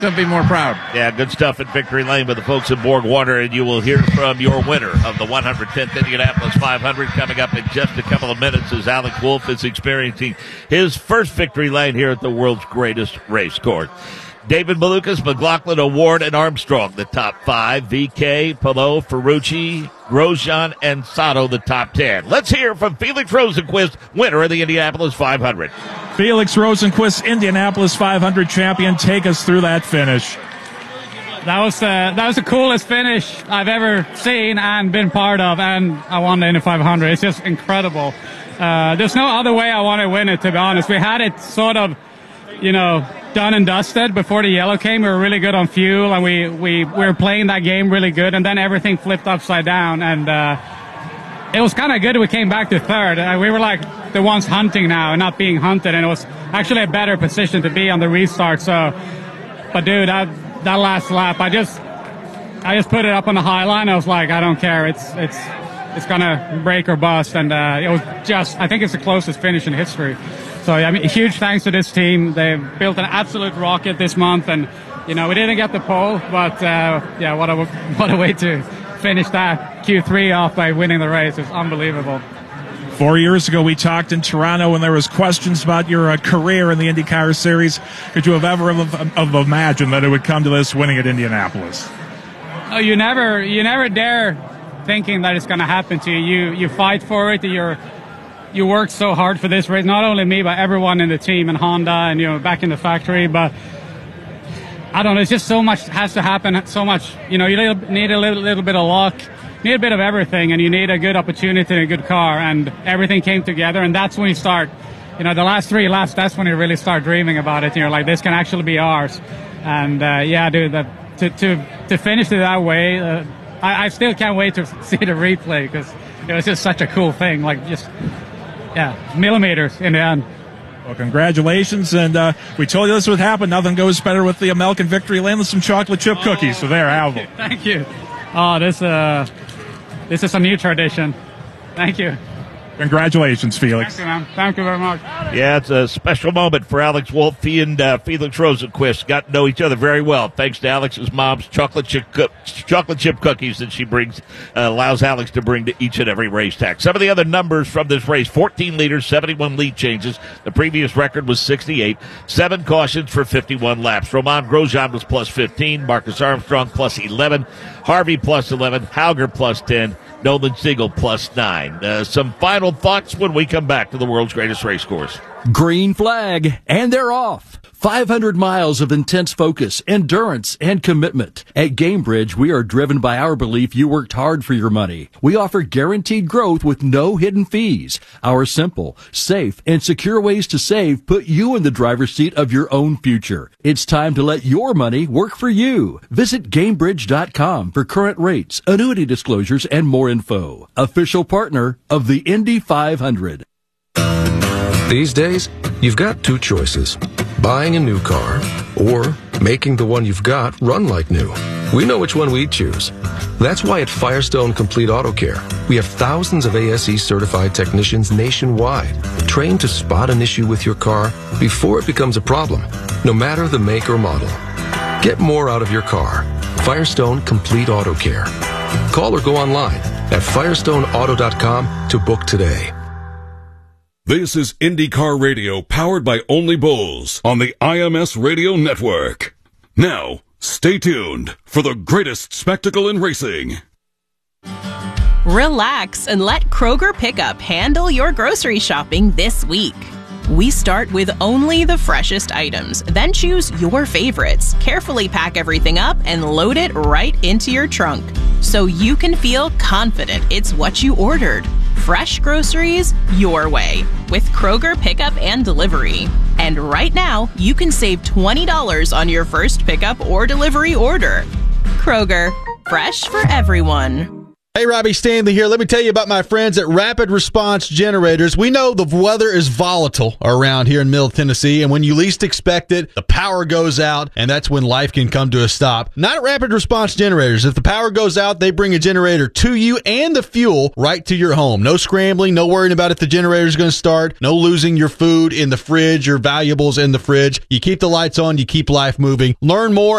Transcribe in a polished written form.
Couldn't be more proud. Yeah, good stuff at Victory Lane with the folks at BorgWarner, and you will hear from your winner of the 110th Indianapolis 500 coming up in just a couple of minutes as Alex Wolf is experiencing his first Victory Lane here at the world's greatest race course. David Malukas, McLaughlin, Award, and Armstrong, the top 5. VK, Palou, Ferrucci, Grosjean, and Sato, the top 10. Let's hear from Felix Rosenqvist, winner of the Indianapolis 500. Felix Rosenqvist, Indianapolis 500 champion. Take us through that finish. That was the coolest finish I've ever seen and been part of, and I won the Indy 500. It's just incredible. There's no other way I want to win it, to be honest. We had it sort of, done and dusted before the yellow came. We were really good on fuel, and we were playing that game really good, and then everything flipped upside down, and it was kind of good we came back to third. We were like the ones hunting now and not being hunted, and it was actually a better position to be on the restart. So, but dude, that last lap, I just put it up on the high line. I was like, I don't care. It's gonna break or bust, and it was just, I think it's the closest finish in history. So, I mean, huge thanks to this team. They built an absolute rocket this month, and, we didn't get the pole, but, what a way to finish that Q3 off by winning the race. It's unbelievable. 4 years ago, we talked in Toronto when there was questions about your career in the IndyCar Series. Could you have ever imagined that it would come to this, winning at Indianapolis? Oh, you never dare thinking that it's going to happen to you. You fight for it. You worked so hard for this race, not only me, but everyone in the team and Honda and, back in the factory. But I don't know, it's just so much has to happen, so much, you need a little bit of luck, need a bit of everything, and you need a good opportunity and a good car, and everything came together, and that's when you start, the last 3 laps, that's when you really start dreaming about it, and you're like, this can actually be ours. And, dude, to finish it that way, I still can't wait to see the replay, because it was just such a cool thing, millimeters in the end. Well, congratulations, and we told you this would happen. Nothing goes better with the American Victory Lane than some chocolate chip cookies, so there, have them. Thank you. Oh, this is a new tradition. Thank you. Congratulations, Felix. Thank you, man. Thank you very much. Yeah, it's a special moment for Alex Wolf. He and Felix Rosenqvist got to know each other very well, thanks to Alex's mom's chocolate chip cookies that she brings, allows Alex to bring to each and every racetrack. Some of the other numbers from this race: 14 leaders, 71 lead changes. The previous record was 68. 7 cautions for 51 laps. Romain Grosjean was plus 15. Marcus Armstrong plus 11. Harvey plus 11. Hauger plus 10. Nolan Siegel plus 9. Some final thoughts when we come back to the world's greatest race course. Green flag, and they're off. 500 miles of intense focus, endurance, and commitment. At Gamebridge, we are driven by our belief you worked hard for your money. We offer guaranteed growth with no hidden fees. Our simple, safe, and secure ways to save put you in the driver's seat of your own future. It's time to let your money work for you. Visit Gamebridge.com for current rates, annuity disclosures, and more info. Official partner of the Indy 500. These days, you've got 2 choices: buying a new car or making the one you've got run like new. We know which one we'd choose. That's why at Firestone Complete Auto Care, we have thousands of ASE certified technicians nationwide, trained to spot an issue with your car before it becomes a problem, no matter the make or model. Get more out of your car. Firestone Complete Auto Care. Call or go online at firestoneauto.com to book today. This is IndyCar Radio, powered by Only Bulls on the IMS Radio Network. Now, stay tuned for the greatest spectacle in racing. Relax and let Kroger Pickup handle your grocery shopping this week. We start with only the freshest items, then choose your favorites, carefully pack everything up, and load it right into your trunk, so you can feel confident it's what you ordered. Fresh groceries your way with Kroger Pickup and Delivery. And right now, you can save $20 on your first pickup or delivery order. Kroger, fresh for everyone. Hey, Robbie Stanley here. Let me tell you about my friends at Rapid Response Generators. We know the weather is volatile around here in Middle Tennessee, and when you least expect it, the power goes out, and that's when life can come to a stop. Not at Rapid Response Generators. If the power goes out, they bring a generator to you and the fuel right to your home. No scrambling, no worrying about if the generator is going to start, no losing your food in the fridge, your valuables in the fridge. You keep the lights on, you keep life moving. Learn more